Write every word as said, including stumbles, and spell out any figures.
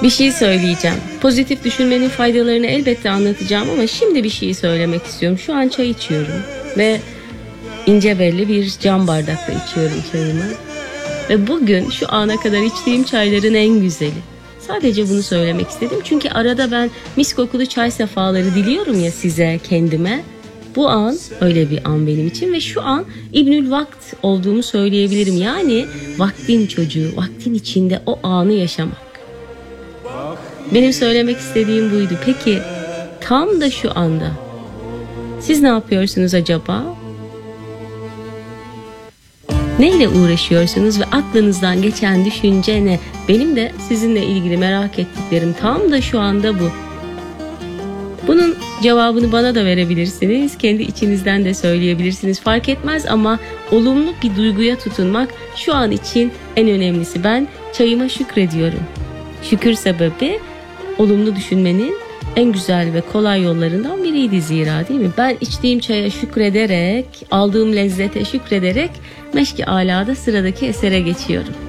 Bir şey söyleyeceğim. Pozitif düşünmenin faydalarını elbette anlatacağım ama şimdi bir şey söylemek istiyorum. Şu an çay içiyorum ve ince belli bir cam bardakla içiyorum çayımı. Ve bugün şu ana kadar içtiğim çayların en güzeli. Sadece bunu söylemek istedim. Çünkü arada ben mis kokulu çay sefaları diliyorum ya size, kendime. Bu an öyle bir an benim için ve şu an İbnül Vakt olduğumu söyleyebilirim. Yani vaktin çocuğu, vaktin içinde o anı yaşamak. Benim söylemek istediğim buydu. Peki tam da şu anda siz ne yapıyorsunuz acaba? Neyle uğraşıyorsunuz ve aklınızdan geçen düşünce ne? Benim de sizinle ilgili merak ettiklerim tam da şu anda bu. Bunun cevabını bana da verebilirsiniz. Kendi içinizden de söyleyebilirsiniz. Fark etmez ama olumlu bir duyguya tutunmak şu an için en önemlisi. Ben çayıma şükrediyorum. Şükür sebebi olumlu düşünmenin en güzel ve kolay yollarından biriydi zira, değil mi? Ben içtiğim çaya şükrederek, aldığım lezzete şükrederek Meşk-i Alâ'da sıradaki esere geçiyorum.